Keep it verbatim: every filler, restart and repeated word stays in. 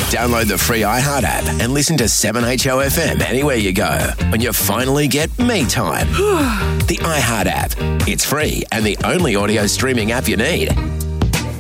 Download the free iHeart app and listen to seven H O F M anywhere you go when you finally get me time. The iHeart app. It's free and the only audio streaming app you need.